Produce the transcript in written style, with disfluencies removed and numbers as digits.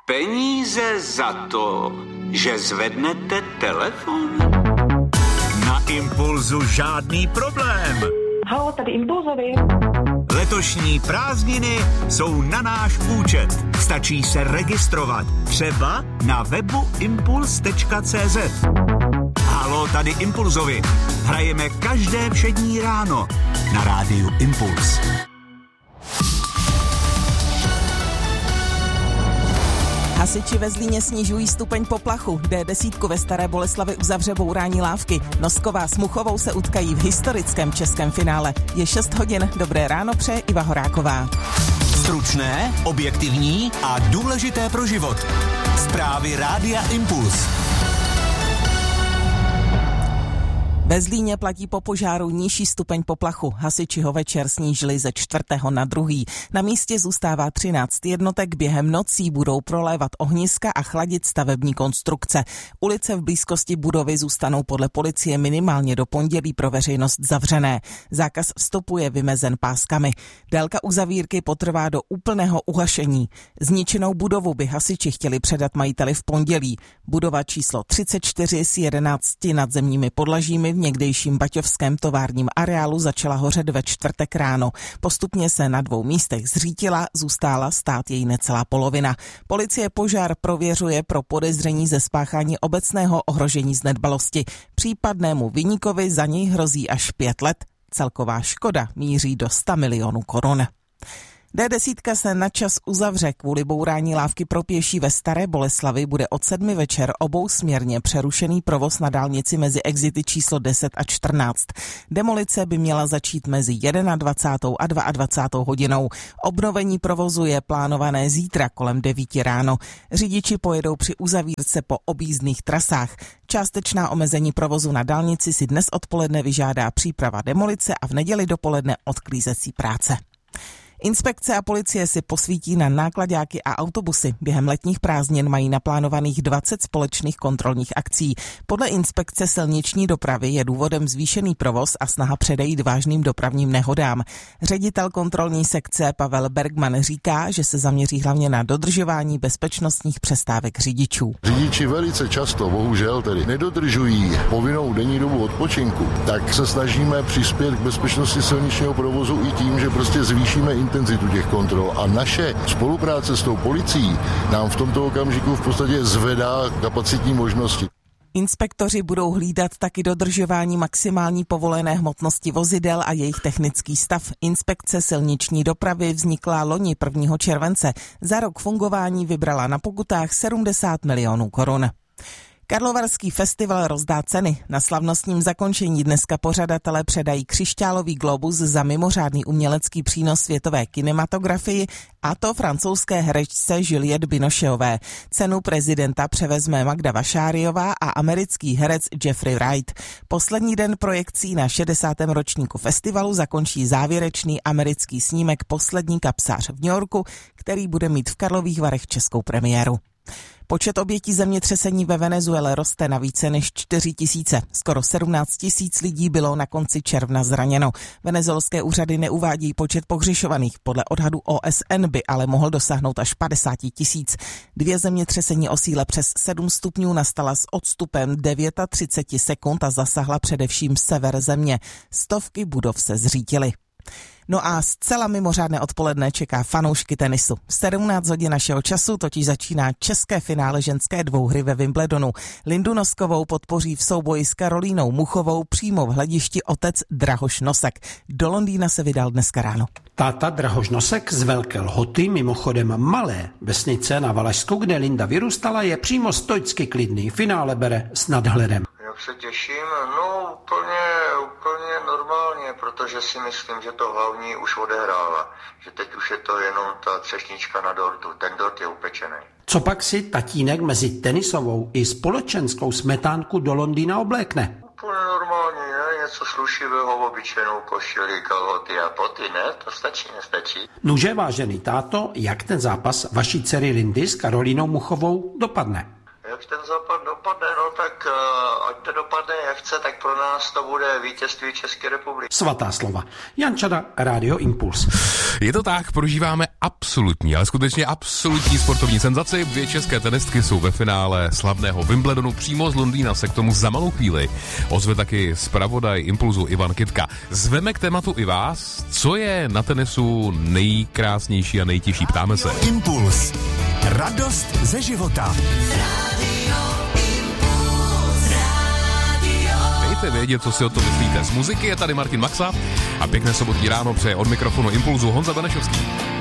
Peníze za to, že zvednete telefon? Na Impulzu žádný problém. Halo, tady Impulzovi. Letošní prázdniny jsou na náš účet. Stačí se registrovat. Třeba na webu impuls.cz. Halo, tady Impulzovi. Hrajeme každé všední ráno na rádiu Impuls. Hasiči ve Zlíně snižují stupeň poplachu. D10 ve Staré Boleslavi uzavře bourání lávky. Nosková s Muchovou se utkají v historickém českém finále. Je 6 hodin. Dobré ráno přeje Iva Horáková. Stručné, objektivní a důležité pro život. Zprávy rádia Impuls. Ve Zlíně platí po požáru nižší stupeň poplachu. Hasiči ho večer snížili ze 4. na 2. Na místě zůstává 13 jednotek. Během nocí budou prolévat ohniska a chladit stavební konstrukce. Ulice v blízkosti budovy zůstanou podle policie minimálně do pondělí pro veřejnost zavřené. Zákaz vstupu je vymezen páskami. Délka uzavírky potrvá do úplného uhašení. Zničenou budovu by hasiči chtěli předat majiteli v pondělí. Budova číslo 34 s 11 nadzemními podlažími v někdejším baťovském továrním areálu začala hořet ve čtvrtek ráno. Postupně se na 2 místech zřítila, zůstala stát její necelá polovina. Policie požár prověřuje pro podezření ze spáchání obecného ohrožení z nedbalosti. Případnému viníkovi za něj hrozí až 5 let. Celková škoda míří do 100 milionů korun. D10 se na čas uzavře. Kvůli bourání lávky pro pěší ve Staré Boleslavi bude od 7 večer obousměrně přerušený provoz na dálnici mezi exity číslo 10 a 14. Demolice by měla začít mezi 21. a 22. hodinou. Obnovení provozu je plánované zítra kolem 9 ráno. Řidiči pojedou při uzavírce po objízdných trasách. Částečná omezení provozu na dálnici si dnes odpoledne vyžádá příprava demolice a v neděli dopoledne odklízecí práce. Inspekce a policie si posvítí na náklaďáky a autobusy. Během letních prázdnin mají naplánovaných 20 společných kontrolních akcí. Podle inspekce silniční dopravy je důvodem zvýšený provoz a snaha předejít vážným dopravním nehodám. Ředitel kontrolní sekce Pavel Bergman říká, že se zaměří hlavně na dodržování bezpečnostních přestávek řidičů. Řidiči velice často, bohužel tedy, nedodržují povinnou denní dobu odpočinku, tak se snažíme přispět k bezpečnosti silničního provozu i tím, že prostě zvýšíme intenzitu těch kontrol a naše spolupráce s tou policií nám v tomto okamžiku v podstatě zvedá kapacitní možnosti. Inspektoři budou hlídat taky dodržování maximální povolené hmotnosti vozidel a jejich technický stav. Inspekce silniční dopravy vznikla loni 1. července. Za rok fungování vybrala na pokutách 70 milionů korun. Karlovarský festival rozdá ceny. Na slavnostním zakončení dneska pořadatelé předají křišťálový globus za mimořádný umělecký přínos světové kinematografii, a to francouzské herečce Juliette Binocheové. Cenu prezidenta převezme Magda Vašáriová a americký herec Jeffrey Wright. Poslední den projekcí na 60. ročníku festivalu zakončí závěrečný americký snímek Poslední kapsář v New Yorku, který bude mít v Karlových Varech českou premiéru. Počet obětí zemětřesení ve Venezuele roste na více než 4 000. Skoro 17 000 lidí bylo na konci června zraněno. Venezuelské úřady neuvádí počet pohřešovaných. Podle odhadu OSN by ale mohl dosáhnout až 50 000. 2 zemětřesení o síle přes 7 stupňů nastala s odstupem 39 sekund a zasahla především sever země. Stovky budov se zřítily. No a zcela mimořádné odpoledne čeká fanoušky tenisu. V 17 hodin našeho času totiž začíná české finále ženské dvouhry ve Wimbledonu. Lindu Noskovou podpoří v souboji s Karolínou Muchovou přímo v hledišti otec Drahoš Nosek. Do Londýna se vydal dneska ráno. Táta Drahoš Nosek z Velké Lhoty, mimochodem malé vesnice na Valašsku, kde Linda vyrůstala, je přímo stoicky klidný. Finále bere s nadhledem. Jak se těším? No úplně normálně, protože si myslím, že to hlavní už odehrála. Že teď už je to jenom ta třešnička na dortu. Ten dort je upečený. Co pak si tatínek mezi tenisovou i společenskou smetánku do Londýna oblékne? Úplně normálně, ne? Něco slušivého, obyčejnou košili, kalhoty a poty, ne? To stačí, nestačí. Nuže, vážený táto, jak ten zápas vaší dcery Lindy s Karolínou Muchovou dopadne? Jak ten západ dopadne, no tak ať to dopadne jak chce, tak pro nás to bude vítězství České republiky. Svatá slova. Jan Čada, Rádio Impuls. Je to tak, prožíváme absolutní, ale skutečně absolutní sportovní senzaci. 2 české tenistky jsou ve finále slavného Wimbledonu. Přímo z Londýna se k tomu za malou chvíli ozve taky zpravodaj Impulzu Ivan Kytka. Zveme k tématu i vás, co je na tenisu nejkrásnější a nejtěžší. Ptáme se. Impuls. Radost ze života. Dejte vědět, co si o to myslíte. Z muziky je tady Martin Maxa a pěkné sobotní ráno přeje od mikrofonu Impulzu Honza Benešovský.